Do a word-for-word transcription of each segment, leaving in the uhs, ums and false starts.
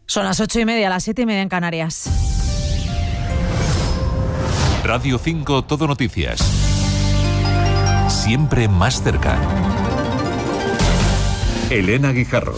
Son las ocho y media, las siete y media en Canarias. Radio cinco Todo Noticias. Siempre más cerca. Elena Guijarro.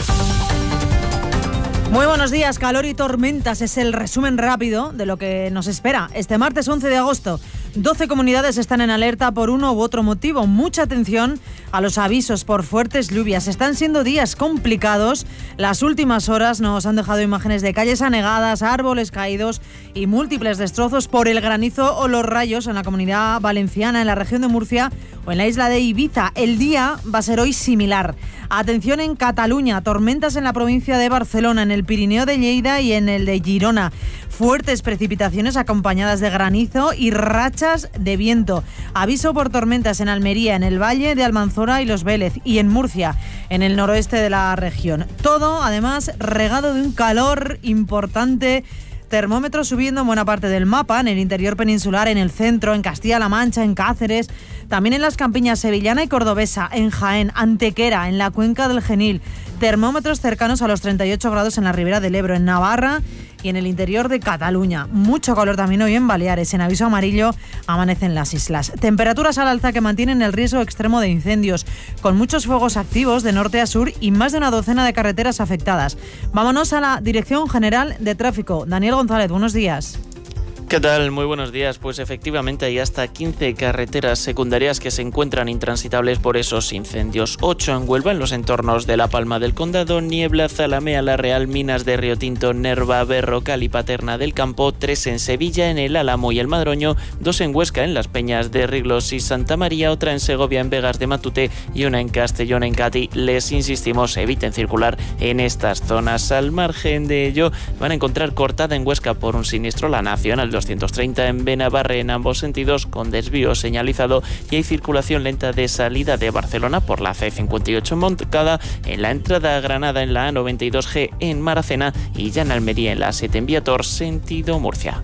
Muy buenos días. Calor y tormentas es el resumen rápido de lo que nos espera este martes once de agosto. doce comunidades están en alerta por uno u otro motivo. Mucha atención a los avisos por fuertes lluvias. Están siendo días complicados. Las últimas horas nos han dejado imágenes de calles anegadas, árboles caídos y múltiples destrozos por el granizo o los rayos en la Comunidad Valenciana, en la región de Murcia o en la isla de Ibiza. El día va a ser hoy similar. Atención en Cataluña, tormentas en la provincia de Barcelona, en el Pirineo de Lleida y en el de Girona. Fuertes precipitaciones acompañadas de granizo y rachas de viento. Aviso por tormentas en Almería, en el Valle de Almanzora y Los Vélez, y en Murcia, en el noroeste de la región. Todo, además, regado de un calor importante. Termómetros subiendo en buena parte del mapa, en el interior peninsular, en el centro, en Castilla-La Mancha, en Cáceres, también en las campiñas sevillana y cordobesa, en Jaén, Antequera, en la cuenca del Genil. Termómetros cercanos a los treinta y ocho grados en la ribera del Ebro, en Navarra y en el interior de Cataluña. Mucho calor también hoy en Baleares. En aviso amarillo amanecen las islas. Temperaturas al alza que mantienen el riesgo extremo de incendios, con muchos fuegos activos de norte a sur y más de una docena de carreteras afectadas. Vámonos a la Dirección General de Tráfico. Daniel González, buenos días. ¿Qué tal? Muy buenos días. Pues efectivamente hay hasta quince carreteras secundarias que se encuentran intransitables por esos incendios. ocho en Huelva, en los entornos de La Palma del Condado, Niebla, Zalamea, La Real, Minas de Río Tinto, Nerva, Berrocal y Paterna del Campo, tres en Sevilla, en el Álamo y el Madroño, dos en Huesca, en las Peñas de Riglos y Santa María, otra en Segovia, en Vegas de Matute y una en Castellón, en Cati. Les insistimos, eviten circular en estas zonas. Al margen de ello, van a encontrar cortada en Huesca por un siniestro la Nacional doscientos treinta en Benabarre en ambos sentidos, con desvío señalizado, y hay circulación lenta de salida de Barcelona por la C cincuenta y ocho en Montcada, en la entrada a Granada en la A noventa y dos G en Maracena y ya en Almería en la A siete en Viator, sentido Murcia.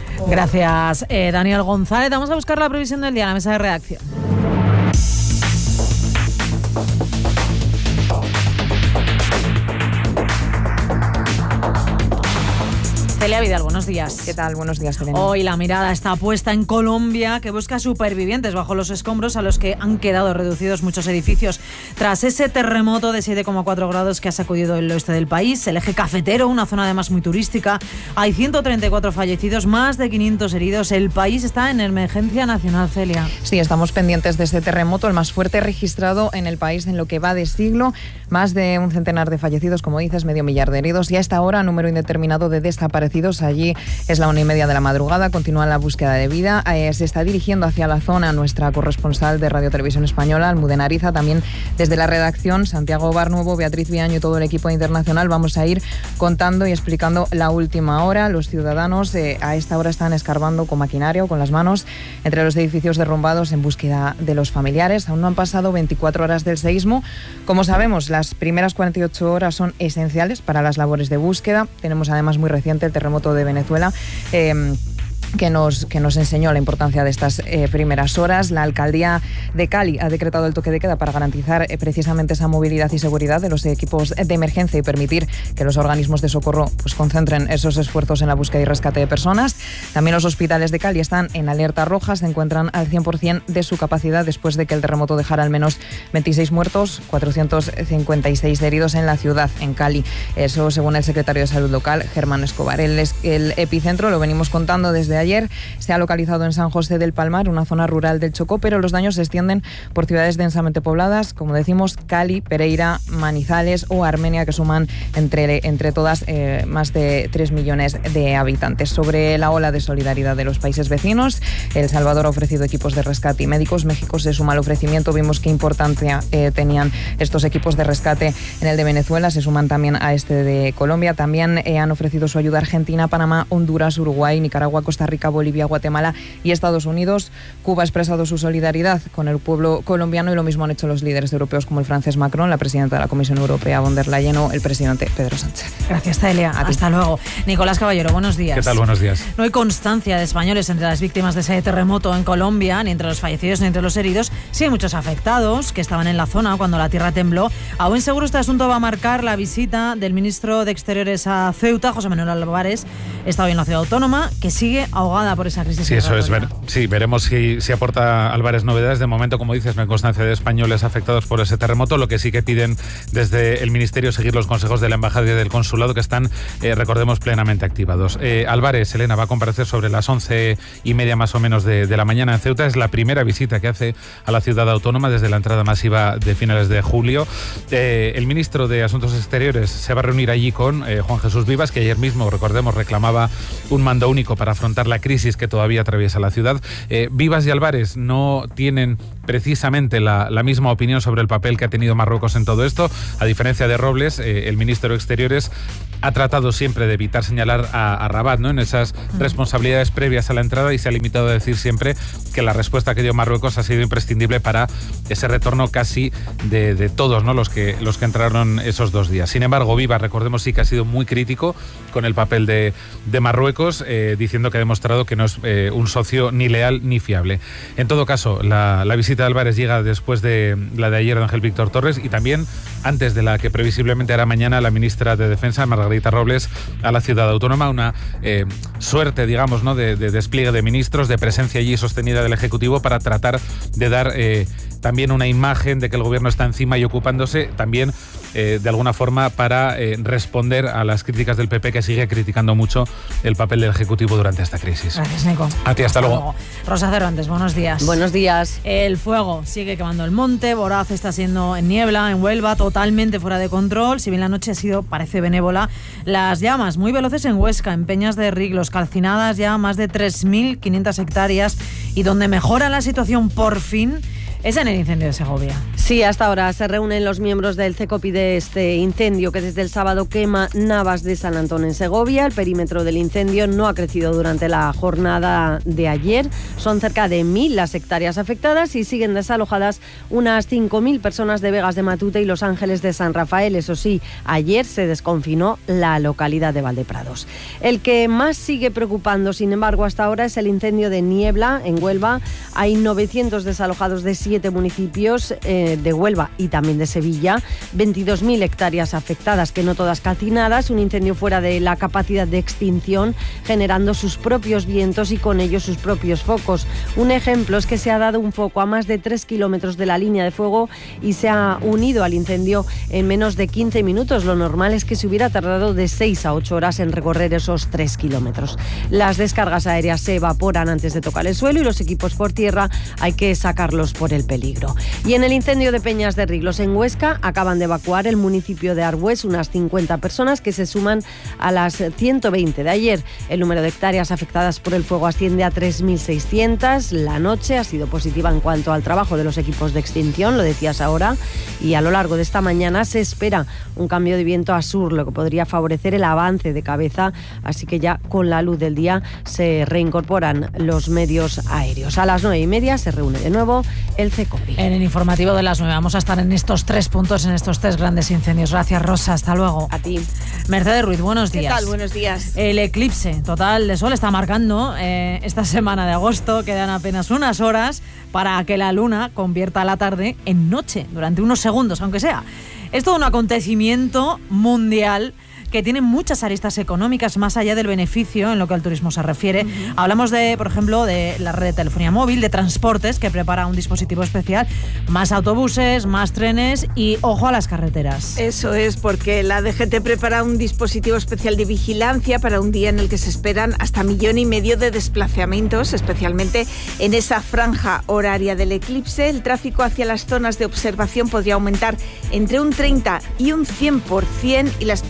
Gracias, eh, Daniel González. Vamos a buscar la previsión del día en la mesa de redacción. Celia Vidal, buenos días. ¿Qué tal? Buenos días, Elena. Hoy la mirada está puesta en Colombia, que busca supervivientes bajo los escombros a los que han quedado reducidos muchos edificios tras ese terremoto de siete coma cuatro grados que ha sacudido el oeste del país. El eje cafetero, una zona además muy turística. Hay ciento treinta y cuatro fallecidos, más de quinientos heridos. El país está en emergencia nacional, Celia. Sí, estamos pendientes de este terremoto, el más fuerte registrado en el país en lo que va de siglo. Más de un centenar de fallecidos, como dices, medio millar de heridos y a esta hora número indeterminado de desaparecidos. Allí es la una y media de la madrugada, continúa la búsqueda de vida. Eh, se está dirigiendo hacia la zona nuestra corresponsal de Radio Televisión Española, Almudena Ariza. También desde la redacción, Santiago Barnuevo, Beatriz Viaño y todo el equipo internacional vamos a ir contando y explicando la última hora. Los ciudadanos eh, a esta hora están escarbando con maquinaria o con las manos entre los edificios derrumbados en búsqueda de los familiares. Aún no han pasado veinticuatro horas del seísmo. Como sabemos, las primeras cuarenta y ocho horas son esenciales para las labores de búsqueda. Tenemos además muy reciente el terremoto de Venezuela, eh, que nos, que nos enseñó la importancia de estas eh, primeras horas. La alcaldía de Cali ha decretado el toque de queda para garantizar eh, precisamente esa movilidad y seguridad de los equipos de emergencia y permitir que los organismos de socorro pues, concentren esos esfuerzos en la búsqueda y rescate de personas. También los hospitales de Cali están en alerta roja, se encuentran al cien por ciento de su capacidad después de que el terremoto dejara al menos veintiséis muertos, cuatrocientos cincuenta y seis heridos en la ciudad, en Cali. Eso según el secretario de Salud local, Germán Escobar. El, el epicentro, lo venimos contando desde ayer, se ha localizado en San José del Palmar, una zona rural del Chocó, pero los daños se extienden por ciudades densamente pobladas, como decimos, Cali, Pereira, Manizales o Armenia, que suman entre, entre todas eh, más de tres millones de habitantes. Sobre la ola de solidaridad de los países vecinos, El Salvador ha ofrecido equipos de rescate y médicos. México se suma al ofrecimiento. Vimos qué importancia eh, tenían estos equipos de rescate en el de Venezuela. Se suman también a este de Colombia. También eh, han ofrecido su ayuda Argentina, Panamá, Honduras, Uruguay, Nicaragua, Costa Rica, Rica, Bolivia, Guatemala y Estados Unidos. Cuba ha expresado su solidaridad con el pueblo colombiano y lo mismo han hecho los líderes europeos como el francés Macron, la presidenta de la Comisión Europea von der Leyen o el presidente Pedro Sánchez. Gracias, Celia. Hasta luego. Nicolás Caballero, buenos días. ¿Qué tal? Buenos días. No hay constancia de españoles entre las víctimas de ese terremoto en Colombia, ni entre los fallecidos ni entre los heridos. Sí hay muchos afectados que estaban en la zona cuando la tierra tembló. A buen seguro este asunto va a marcar la visita del ministro de Exteriores a Ceuta, José Manuel Álvarez. Está hoy en la ciudad autónoma, que sigue ahogada por esa crisis. Sí, eso es. Ver, sí, veremos si, si aporta Álvarez novedades. De momento, como dices, no hay constancia de españoles afectados por ese terremoto. Lo que sí que piden desde el ministerio es seguir los consejos de la embajada y del consulado, que están, eh, recordemos, plenamente activados. Eh, Álvarez, Elena, va a comparecer sobre las once y media más o menos de, de la mañana en Ceuta. Es la primera visita que hace a la ciudad autónoma desde la entrada masiva de finales de julio. Eh, el ministro de Asuntos Exteriores se va a reunir allí con eh, Juan Jesús Vivas, que ayer mismo, recordemos, reclamaba un mando único para afrontar la crisis que todavía atraviesa la ciudad. Eh, Vivas y Álvarez no tienen precisamente la, la misma opinión sobre el papel que ha tenido Marruecos en todo esto. A diferencia de Robles, eh, el ministro de Exteriores ha tratado siempre de evitar señalar a, a Rabat, ¿no?, en esas responsabilidades previas a la entrada, y se ha limitado a decir siempre que la respuesta que dio Marruecos ha sido imprescindible para ese retorno casi de, de todos, ¿no?, los que, los que entraron esos dos días. Sin embargo, Vivas, recordemos, sí que ha sido muy crítico con el papel de, de Marruecos, eh, diciendo que ha demostrado que no es eh, un socio ni leal ni fiable. En todo caso, la, la visita de Álvarez llega después de la de ayer de Ángel Víctor Torres y también antes de la que previsiblemente hará mañana la ministra de Defensa, Margarita Robles, a la ciudad autónoma. Una eh, suerte, digamos, ¿no?, de, de despliegue de ministros, de presencia allí sostenida del Ejecutivo para tratar de dar eh, también una imagen de que el gobierno está encima y ocupándose, también eh, de alguna forma para eh, responder a las críticas del P P, que sigue criticando mucho el papel del Ejecutivo durante esta crisis. Gracias, Nico. A ti, hasta, hasta luego. luego. Rosa Cervantes, buenos días. Buenos días. El fuego sigue quemando el monte, voraz está siendo en Niebla, en Huelva, totalmente fuera de control. Si bien la noche ha sido, parece benévola, las llamas muy veloces en Huesca, en Peñas de Riglos, calcinadas ya más de tres mil quinientas hectáreas, y donde mejora la situación por fin es en el incendio de Segovia. Sí, hasta ahora se reúnen los miembros del CECOPI de este incendio que desde el sábado quema Navas de San Antón en Segovia. El perímetro del incendio no ha crecido durante la jornada de ayer. Son cerca de mil las hectáreas afectadas y siguen desalojadas unas cinco mil personas de Vegas de Matute y Los Ángeles de San Rafael. Eso sí, ayer se desconfinó la localidad de Valdeprados. El que más sigue preocupando, sin embargo, hasta ahora es el incendio de Niebla, en Huelva. Hay novecientos desalojados de siete municipios eh, de Huelva y también de Sevilla, veintidós mil hectáreas afectadas, que no todas calcinadas, un incendio fuera de la capacidad de extinción, generando sus propios vientos y con ellos sus propios focos. Un ejemplo es que se ha dado un foco a más de tres kilómetros de la línea de fuego y se ha unido al incendio en menos de quince minutos. Lo normal es que se hubiera tardado de seis a ocho horas en recorrer esos tres kilómetros. Las descargas aéreas se evaporan antes de tocar el suelo y los equipos por tierra hay que sacarlos por el peligro. Y en el incendio de Peñas de Riglos, en Huesca, acaban de evacuar el municipio de Arbués unas cincuenta personas, que se suman a las ciento veinte de ayer. El número de hectáreas afectadas por el fuego asciende a tres mil seiscientas. La noche ha sido positiva en cuanto al trabajo de los equipos de extinción, lo decías ahora, y a lo largo de esta mañana se espera un cambio de viento a sur, lo que podría favorecer el avance de cabeza, así que ya con la luz del día se reincorporan los medios aéreos. A las nueve y media se reúne de nuevo el CECOPI. En el informativo de las nueve vamos a estar en estos tres puntos, en estos tres grandes incendios. Gracias, Rosa. Hasta luego. A ti. Mercedes Ruiz, buenos días. ¿Qué tal? Buenos días. El eclipse total de sol está marcando eh, esta semana de agosto. Quedan apenas unas horas para que la luna convierta la tarde en noche, durante unos segundos, aunque sea. Es todo un acontecimiento mundial que tiene muchas aristas económicas más allá del beneficio en lo que al turismo se refiere. Uh-huh. Hablamos de, por ejemplo, de la red de telefonía móvil, de transportes, que prepara un dispositivo especial, más autobuses, más trenes y ojo a las carreteras. Eso es, porque la D G T prepara un dispositivo especial de vigilancia para un día en el que se esperan hasta millón y medio de desplazamientos, especialmente en esa franja horaria del eclipse. El tráfico hacia las zonas de observación podría aumentar entre un treinta y un cien por ciento y las previsiones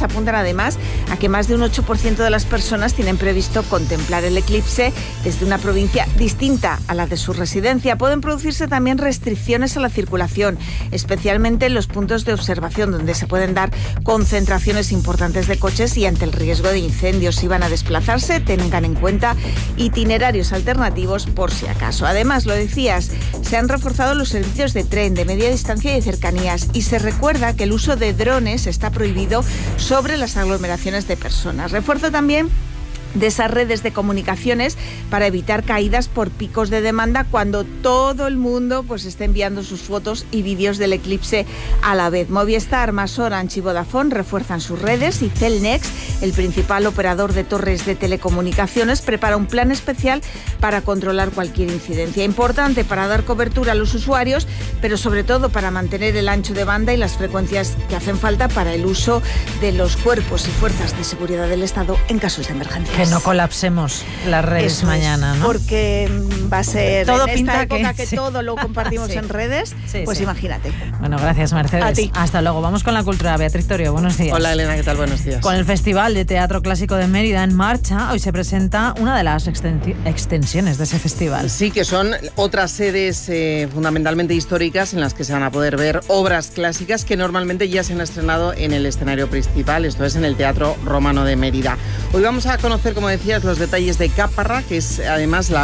apuntan además a que más de un ocho por ciento de las personas tienen previsto contemplar el eclipse desde una provincia distinta a la de su residencia. Pueden producirse también restricciones a la circulación, especialmente en los puntos de observación donde se pueden dar concentraciones importantes de coches y ante el riesgo de incendios. Si van a desplazarse, tengan en cuenta itinerarios alternativos por si acaso. Además, lo decías, se han reforzado los servicios de tren, de media distancia y de cercanías, y se recuerda que el uso de drones está prohibido sobre las aglomeraciones de personas. Refuerzo también de esas redes de comunicaciones para evitar caídas por picos de demanda cuando todo el mundo pues esté enviando sus fotos y vídeos del eclipse a la vez. Movistar, más Orange y Vodafone refuerzan sus redes y Cellnex, el principal operador de torres de telecomunicaciones, prepara un plan especial para controlar cualquier incidencia. Importante para dar cobertura a los usuarios, pero sobre todo para mantener el ancho de banda y las frecuencias que hacen falta para el uso de los cuerpos y fuerzas de seguridad del Estado en casos de emergencia. Que no colapsemos las redes Eso mañana, es, ¿no? Porque va a ser todo en pinta esta época que, que sí. todo lo compartimos Sí. en redes, Sí, pues sí. imagínate. Bueno, gracias, Mercedes. A ti. Hasta luego. Vamos con la cultura. Beatriz Torio, buenos días. Hola, Elena, ¿qué tal? Buenos días. Con el Festival de Teatro Clásico de Mérida en marcha, hoy se presenta una de las exten- extensiones de ese festival. Sí, que son otras sedes eh, fundamentalmente históricas en las que se van a poder ver obras clásicas que normalmente ya se han estrenado en el escenario principal, esto es en el Teatro Romano de Mérida. Hoy vamos a conocer, como decías, los detalles de Caparra, que es además la